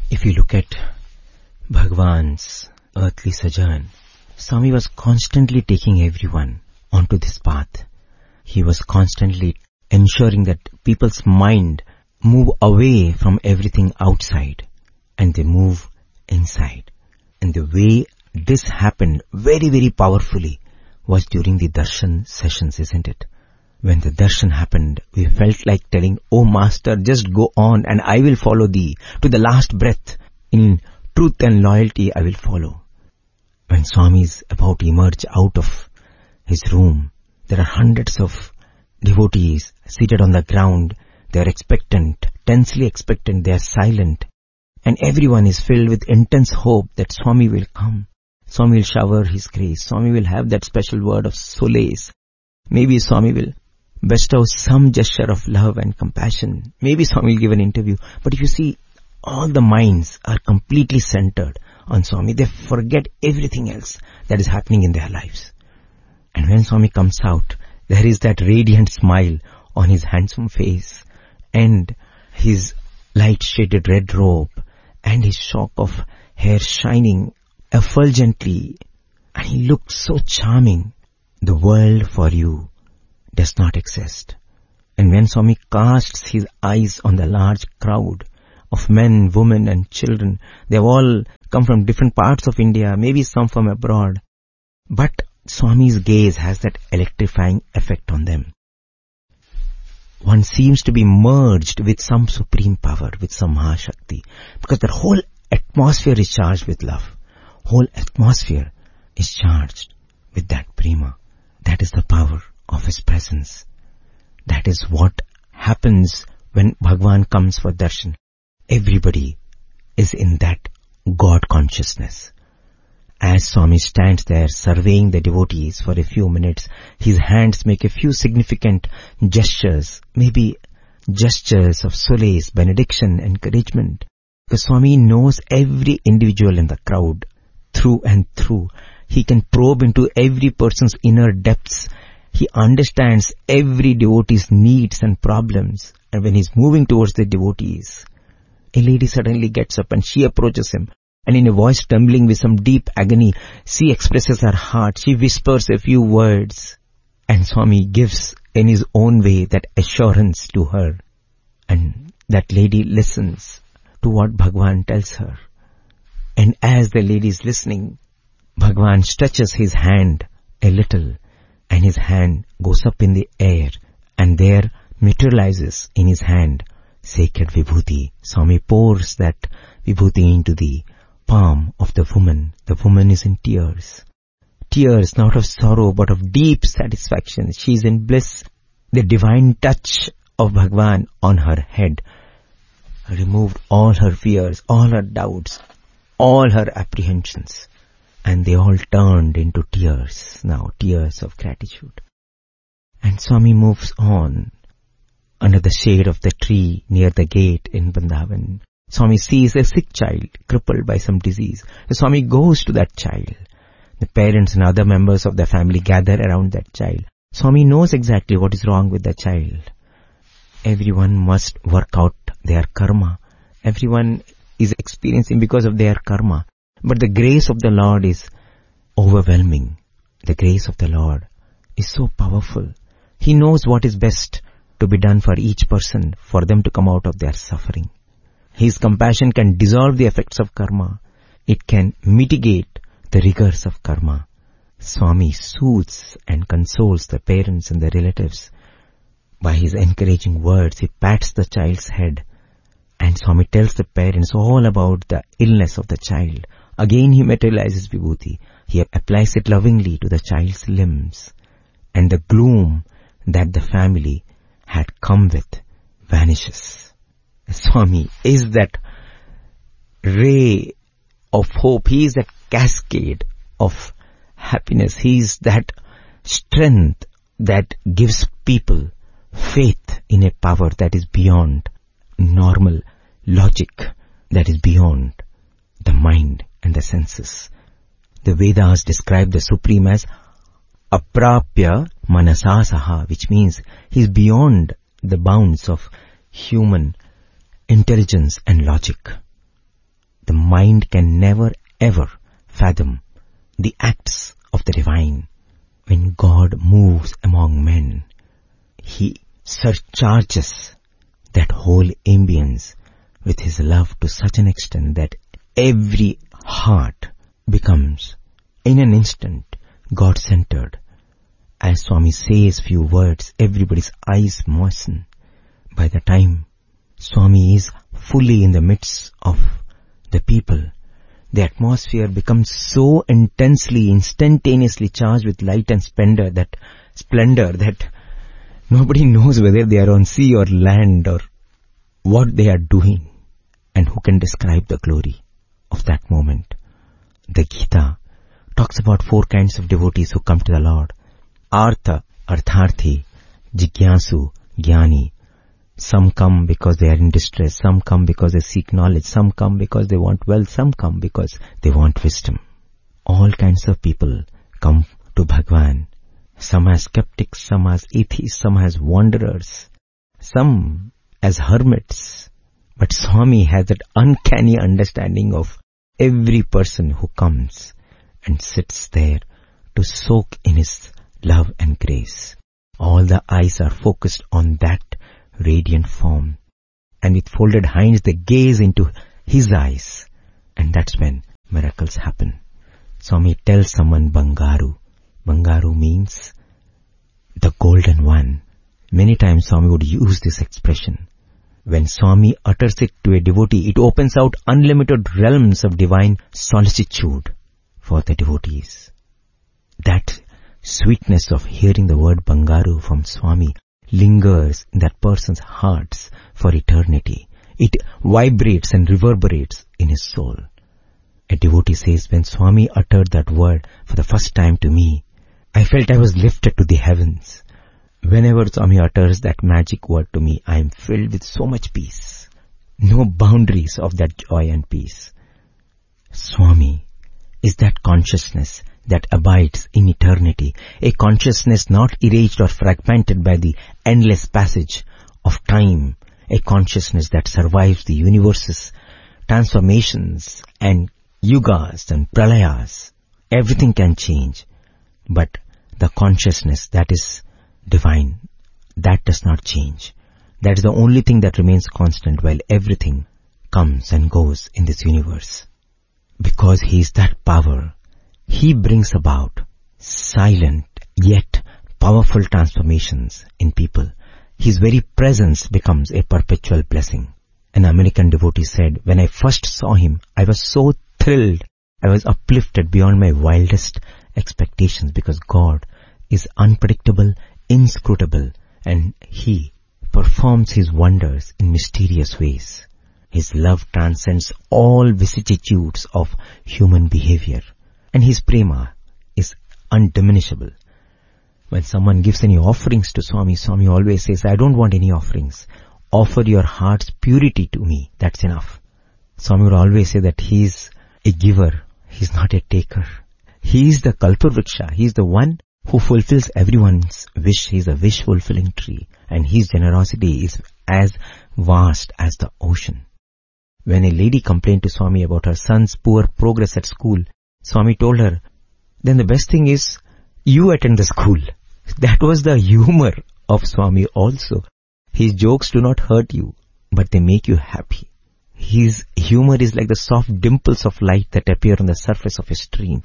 If you look at Bhagwan's earthly sojourn, Swami was constantly taking everyone onto this path. He was constantly ensuring that people's mind move away from everything outside and they move inside. And the way this happened very, very powerfully was during the darshan sessions, isn't it? When the darshan happened, we felt like telling, "Oh Master, just go on and I will follow thee. To the last breath, in truth and loyalty, I will follow." When Swami is about to emerge out of his room, there are hundreds of devotees seated on the ground. They are expectant, tensely expectant, they are silent. And everyone is filled with intense hope that Swami will come. Swami will shower his grace. Swami will have that special word of solace. Maybe Swami will bestow some gesture of love and compassion. Maybe Swami will give an interview. But if you see, all the minds are completely centered on Swami. They forget everything else that is happening in their lives. And when Swami comes out, there is that radiant smile on his handsome face and his light-shaded red robe and his shock of hair shining effulgently. And he looked so charming. The world for you does not exist. And when Swami casts his eyes on the large crowd of men, women and children, they have all come from different parts of India, maybe some from abroad. But Swami's gaze has that electrifying effect on them. One seems to be merged with some supreme power, with some Mahashakti, because the whole atmosphere is charged with love. Whole atmosphere is charged with that prema. That is the power of his presence. That is what happens when Bhagwan comes for darshan. Everybody is in that God consciousness. As Swami stands there surveying the devotees for a few minutes, his hands make a few significant gestures, maybe gestures of solace, benediction, encouragement. Because Swami knows every individual in the crowd through and through. He can probe into every person's inner depths. He understands every devotee's needs and problems. And when he's moving towards the devotees, a lady suddenly gets up and she approaches him. And in a voice trembling with some deep agony, she expresses her heart. She whispers a few words. And Swami gives in his own way that assurance to her. And that lady listens to what Bhagwan tells her. And as the lady is listening, Bhagwan stretches his hand a little. And his hand goes up in the air. And there materializes in his hand sacred vibhuti. Swami pours that vibhuti into the palm of the woman. The woman is in tears. Tears not of sorrow but of deep satisfaction. She is in bliss. The divine touch of Bhagwan on her head removed all her fears, all her doubts, all her apprehensions. And they all turned into tears now, tears of gratitude. And Swami moves on under the shade of the tree near the gate in Vrindavan. Swami sees a sick child crippled by some disease. The Swami goes to that child. The parents and other members of the family gather around that child. Swami knows exactly what is wrong with the child. Everyone must work out their karma. Everyone is experiencing because of their karma. But the grace of the Lord is overwhelming. The grace of the Lord is so powerful. He knows what is best to be done for each person, for them to come out of their suffering. His compassion can dissolve the effects of karma. It can mitigate the rigors of karma. Swami soothes and consoles the parents and the relatives. By his encouraging words, he pats the child's head. And Swami tells the parents all about the illness of the child. Again he materializes vibhuti. He applies it lovingly to the child's limbs. And the gloom that the family had come with vanishes. Swami is that ray of hope. He is that cascade of happiness. He is that strength that gives people faith in a power that is beyond normal logic, that is beyond the mind and the senses. The Vedas describe the Supreme as aprapya manasasaha, which means he is beyond the bounds of human intelligence and logic. The mind can never ever fathom the acts of the divine. When God moves among men, He surcharges that whole ambience with His love to such an extent that every heart becomes, in an instant, God-centered. As Swami says few words, everybody's eyes moisten. By the time Swami is fully in the midst of the people, the atmosphere becomes so intensely, instantaneously charged with light and splendor that nobody knows whether they are on sea or land or what they are doing. And who can describe the glory of that moment? The Gita talks about 4 kinds of devotees who come to the Lord. Artha, Artharthi, Jigyasu, Jnani. Some come because they are in distress, some come because they seek knowledge, some come because they want wealth, some come because they want wisdom. All kinds of people come to Bhagwan. Some as skeptics, some as atheists, some as wanderers, some as hermits. But Swami has that uncanny understanding of every person who comes and sits there to soak in His love and grace. All the eyes are focused on that radiant form, and with folded hands they gaze into His eyes, and that's when miracles happen. Swami tells someone Bangaru. Bangaru means the golden one. Many times Swami would use this expression. When Swami utters it to a devotee, it opens out unlimited realms of divine solicitude for the devotees. That sweetness of hearing the word Bangaru from Swami lingers in that person's hearts for eternity. It vibrates and reverberates in his soul. A devotee says, when Swami uttered that word for the first time to me, I felt I was lifted to the heavens. Whenever Swami utters that magic word to me, I am filled with so much peace. No boundaries of that joy and peace. Swami is that consciousness that abides in eternity, a consciousness not erased or fragmented by the endless passage of time, a consciousness that survives the universe's transformations and yugas and pralayas. Everything can change, but the consciousness that is divine, that does not change. That is the only thing that remains constant while everything comes and goes in this universe. Because He is that power, He brings about silent yet powerful transformations in people. His very presence becomes a perpetual blessing. An American devotee said, when I first saw him, I was so thrilled. I was uplifted beyond my wildest expectations because God is unpredictable, inscrutable, and He performs His wonders in mysterious ways. His love transcends all vicissitudes of human behavior. And His prema is undiminishable. When someone gives any offerings to Swami, Swami always says, I don't want any offerings. Offer your heart's purity to me. That's enough. Swami would always say that He is a giver. He's not a taker. He is the Kalpavriksha. He is the one who fulfills everyone's wish. He is a wish-fulfilling tree. And His generosity is as vast as the ocean. When a lady complained to Swami about her son's poor progress at school, Swami told her, then the best thing is you attend the school. That was the humor of Swami also. His jokes do not hurt you, but they make you happy. His humor is like the soft dimples of light that appear on the surface of a stream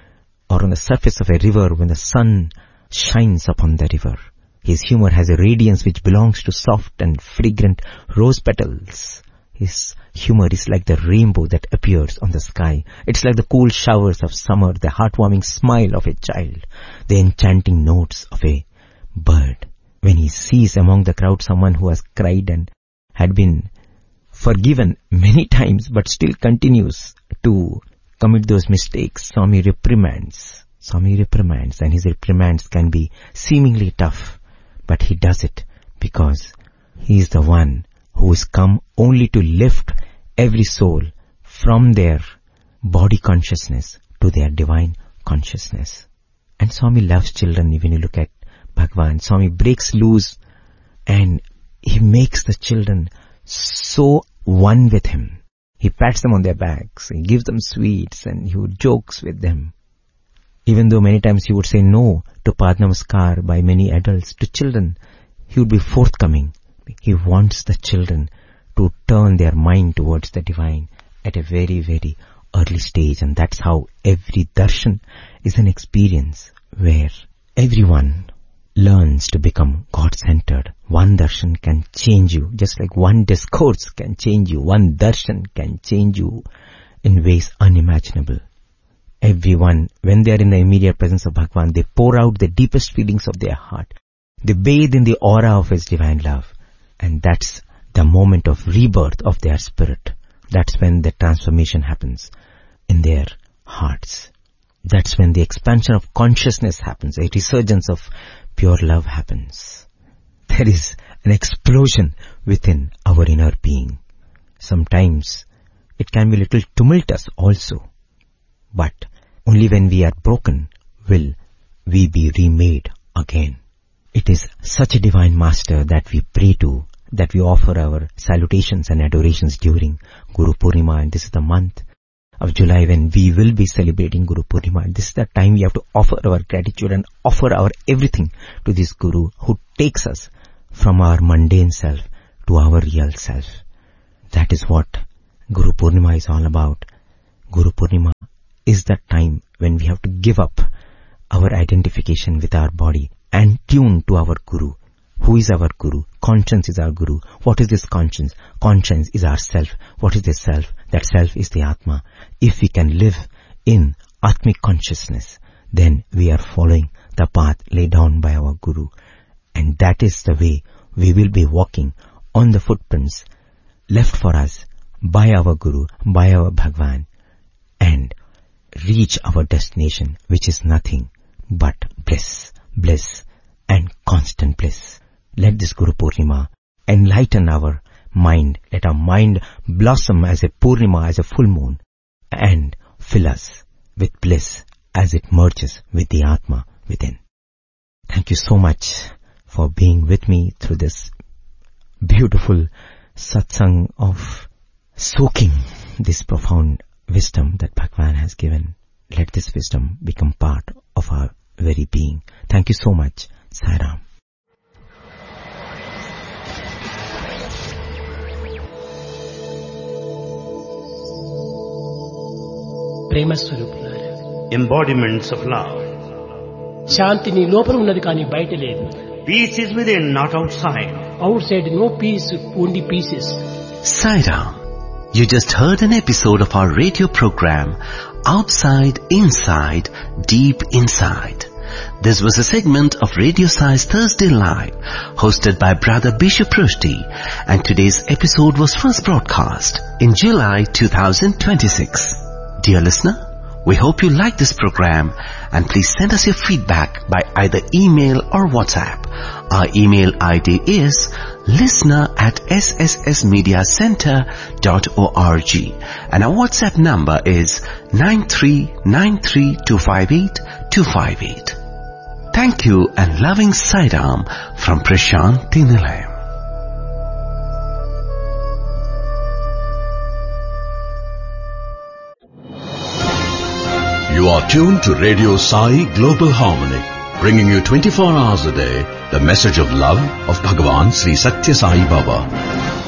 or on the surface of a river when the sun shines upon the river. His humor has a radiance which belongs to soft and fragrant rose petals. His humor is like the rainbow that appears on the sky. It's like the cool showers of summer, the heartwarming smile of a child, the enchanting notes of a bird. When he sees among the crowd someone who has cried and had been forgiven many times but still continues to commit those mistakes, Swami reprimands. And his reprimands can be seemingly tough, but he does it because he is the one who is come only to lift every soul from their body consciousness to their divine consciousness. And Swami loves children. When you look at Bhagwan, Swami breaks loose and he makes the children so one with him. He pats them on their backs, he gives them sweets, and he would jokes with them. Even though many times he would say no to Pad Namaskar by many adults, to children, he would be forthcoming. He wants the children to turn their mind towards the divine at a very, very early stage. And that's how every darshan is an experience where everyone learns to become God-centered. One darshan can change you, just like one discourse can change you. One darshan can change you in ways unimaginable. Everyone, when they are in the immediate presence of Bhagavan, they pour out the deepest feelings of their heart. They bathe in the aura of His divine love. And that's the moment of rebirth of their spirit. That's when the transformation happens in their hearts. That's when the expansion of consciousness happens. A resurgence of pure love happens. There is an explosion within our inner being. Sometimes it can be a little tumultuous also. But only when we are broken will we be remade again. It is such a divine master that we pray to, that we offer our salutations and adorations during Guru Purnima. And this is the month of July when we will be celebrating Guru Purnima. And this is the time we have to offer our gratitude and offer our everything to this Guru who takes us from our mundane self to our real self. That is what Guru Purnima is all about. Guru Purnima is the time when we have to give up our identification with our body and tune to our Guru. Who is our Guru? Conscience is our Guru. What is this conscience? Conscience is our self. What is the self? That self is the Atma. If we can live in Atmic consciousness, then we are following the path laid down by our Guru. And that is the way we will be walking on the footprints left for us by our Guru, by our Bhagavan, and reach our destination, which is nothing but bliss, bliss and constant bliss. Let this Guru Purnima enlighten our mind. Let our mind blossom as a Purnima, as a full moon, and fill us with bliss as it merges with the Atma within. Thank you so much for being with me through this beautiful satsang of soaking this profound wisdom that Bhagavan has given. Let this wisdom become part of our very being. Thank you so much. Sai Ram. ప్రేమ స్వరూపులారా, embodiments of love. శాంతి నీ లోపల ఉన్నది కానీ బయట లేదు. Peace is within, not outside. Out side no piece, only pieces. Sai Ram. You just heard an episode of our radio program, Outside, Inside, Deep Inside. This was a segment of Radio Sai's Thursday Live, hosted by Brother Bishop Rushdie, and today's episode was first broadcast in July 2026. Dear listener, we hope you like this program, and please send us your feedback by either email or WhatsApp. Our email ID is listener@sssmediacenter.org, and our WhatsApp number is 9393258258. Thank you and loving Sai Ram from Prashanti Nilayam. You are tuned to Radio Sai Global Harmony, bringing you 24 hours a day the message of love of Bhagavan Sri Satya Sai Baba.